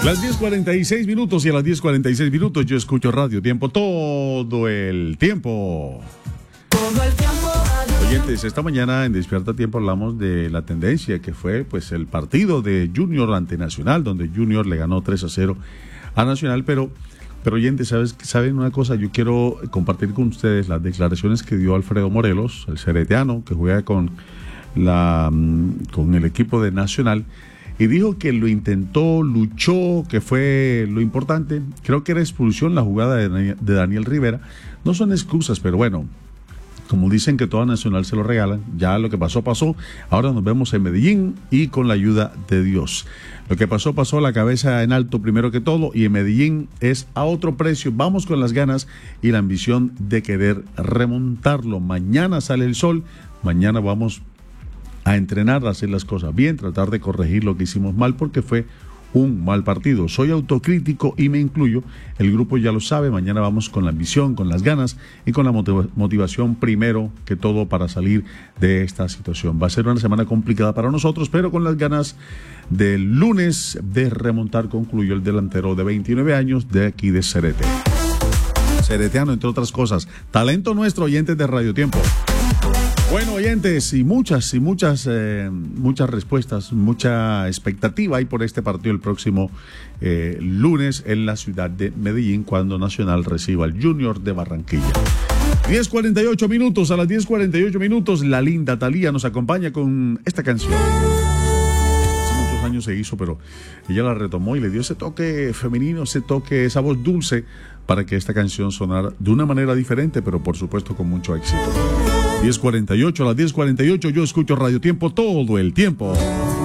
Las 10:46 y a las 10:46 yo escucho Radio Tiempo todo el tiempo. Todo el tiempo. Oyentes, esta mañana en Despierta Tiempo hablamos de la tendencia que fue pues el partido de Junior ante Nacional, donde Junior le ganó 3-0 a Nacional, pero oyentes, ¿saben una cosa? Yo quiero compartir con ustedes las declaraciones que dio Alfredo Morelos, el cereteano, que juega con el equipo de Nacional, y dijo que lo intentó, luchó, que fue lo importante. Creo que era expulsión la jugada de Daniel Rivera. No son excusas, pero bueno, como dicen que toda Nacional se lo regalan, ya lo que pasó, pasó. Ahora nos vemos en Medellín y con la ayuda de Dios. Lo que pasó, pasó, la cabeza en alto primero que todo, y en Medellín es a otro precio. Vamos con las ganas y la ambición de querer remontarlo. Mañana sale el sol, mañana vamos a entrenar, a hacer las cosas bien, tratar de corregir lo que hicimos mal, porque fue un mal partido. Soy autocrítico y me incluyo, el grupo ya lo sabe. Mañana vamos con la ambición, con las ganas y con la motivación primero que todo para salir de esta situación. Va a ser una semana complicada para nosotros, pero con las ganas del lunes de remontar, concluyó el delantero de 29 años de aquí de Cerete. Cereteano, entre otras cosas. Talento nuestro, oyentes de Radio Tiempo. Bueno, oyentes, y muchas respuestas, mucha expectativa hay por este partido el próximo lunes en la ciudad de Medellín, cuando Nacional reciba al Junior de Barranquilla. 10:48, a las 10:48, la linda Thalía nos acompaña con esta canción. Hace muchos años se hizo, pero ella la retomó y le dio ese toque femenino, ese toque, esa voz dulce, para que esta canción sonara de una manera diferente, pero por supuesto con mucho éxito. 10:48, a las 10:48 yo escucho Radio Tiempo todo el tiempo.